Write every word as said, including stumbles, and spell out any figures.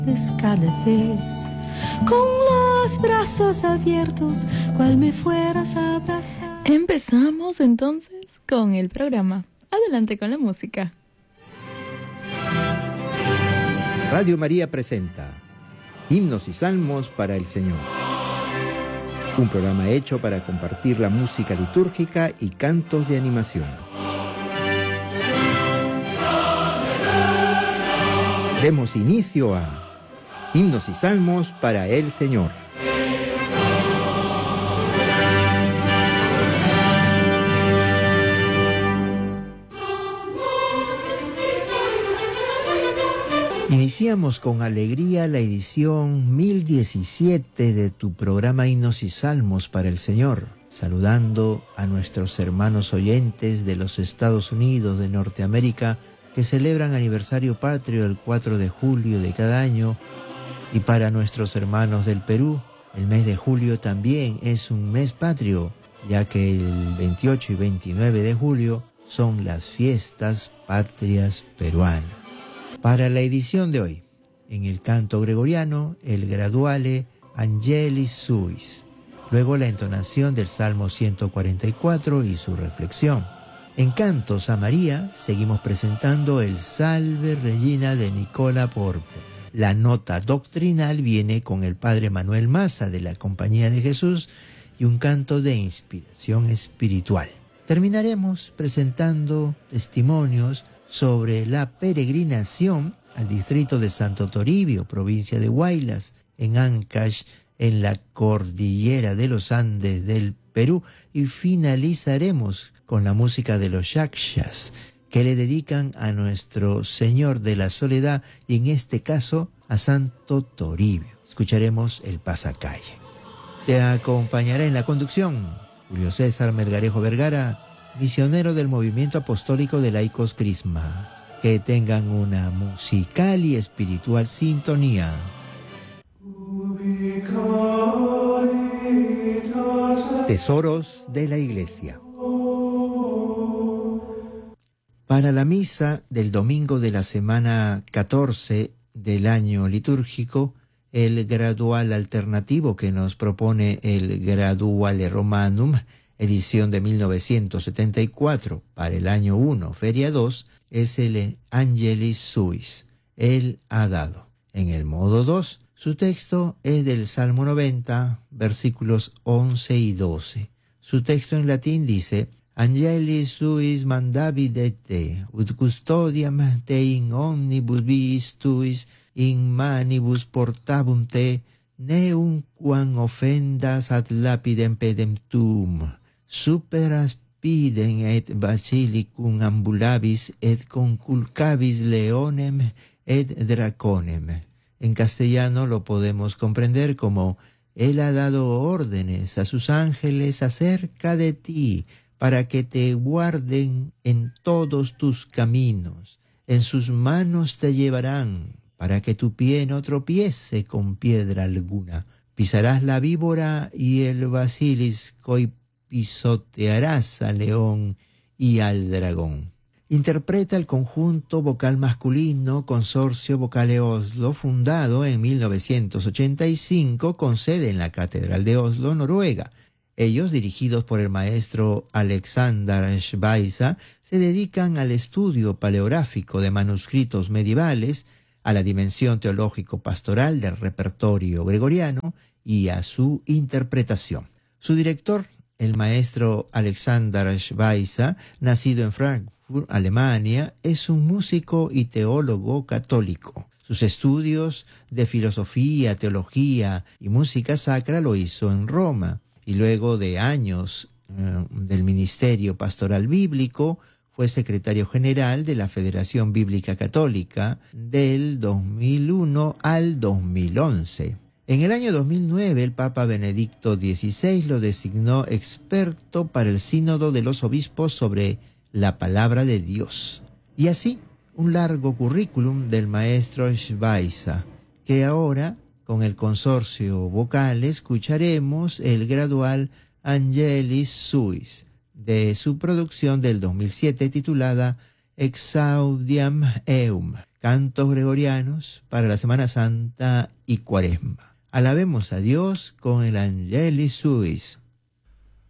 cada vez, con los brazos abiertos, cual me fueras a abrazar. Empezamos entonces con el programa. Adelante con la música. Radio María presenta Himnos y Salmos para el Señor. Un programa hecho para compartir la música litúrgica y cantos de animación. Demos inicio a Himnos y Salmos para el Señor. Iniciamos con alegría la edición mil diecisiete de tu programa Himnos y Salmos para el Señor, saludando a nuestros hermanos oyentes de los Estados Unidos de Norteamérica que celebran aniversario patrio el cuatro de julio de cada año, y para nuestros hermanos del Perú, el mes de julio también es un mes patrio, ya que el veintiocho y veintinueve de julio son las fiestas patrias peruanas. Para la edición de hoy, en el canto gregoriano, el graduale Angelis Suis, luego la entonación del Salmo ciento cuarenta y cuatro y su reflexión. En cantos a María, seguimos presentando el Salve Regina de Nicola Porpo. La nota doctrinal viene con el padre Manuel Maza de la Compañía de Jesús y un canto de inspiración espiritual. Terminaremos presentando testimonios sobre la peregrinación al distrito de Santo Toribio, provincia de Huaylas, en Ancash, en la cordillera de los Andes del Perú, y finalizaremos con la música de los yakshas, que le dedican a nuestro Señor de la Soledad y en este caso a Santo Toribio. Escucharemos el pasacalle. Te acompañará en la conducción Julio César Melgarejo Vergara, misionero del Movimiento Apostólico de Laicos Crisma. Que tengan una musical y espiritual sintonía. Tesoros de la Iglesia. Para la misa del domingo de la semana catorce del año litúrgico, el gradual alternativo que nos propone el Graduale Romanum, edición de mil novecientos setenta y cuatro, para el año uno, feria dos, es el Angelis Suis, Él ha dado. En el modo dos, su texto es del Salmo noventa, versículos once y doce. Su texto en latín dice: Angelis suis mandabit te, ut custodiam te in omnibus viis tuis, in manibus portabum te, neunquam offendas ad lapidem pedem tuum, super aspidem et basilicum ambulabis et conculcabis leonem et draconem. En castellano lo podemos comprender como: Él ha dado órdenes a sus ángeles acerca de ti, para que te guarden en todos tus caminos. En sus manos te llevarán, para que tu pie no tropiece con piedra alguna. Pisarás la víbora y el basilisco, y pisotearás al león y al dragón. Interpreta el conjunto vocal masculino Consorcio Vocale Oslo, fundado en mil novecientos ochenta y cinco con sede en la Catedral de Oslo, Noruega. Ellos, dirigidos por el maestro Alexander Schweitzer, se dedican al estudio paleográfico de manuscritos medievales, a la dimensión teológico-pastoral del repertorio gregoriano y a su interpretación. Su director, el maestro Alexander Schweitzer, nacido en Frankfurt, Alemania, es un músico y teólogo católico. Sus estudios de filosofía, teología y música sacra lo hizo en Roma. Y luego de años eh, del Ministerio Pastoral Bíblico, fue secretario general de la Federación Bíblica Católica del dos mil uno al dos mil once. En el año dos mil nueve, el Papa Benedicto dieciséis lo designó experto para el Sínodo de los Obispos sobre la Palabra de Dios. Y así, un largo currículum del maestro Schweitzer, que ahora, con el consorcio vocal, escucharemos el gradual Angelis Suis, de su producción del dos mil siete titulada Exaudiam Eum, cantos gregorianos para la Semana Santa y Cuaresma. Alabemos a Dios con el Angelus Suis.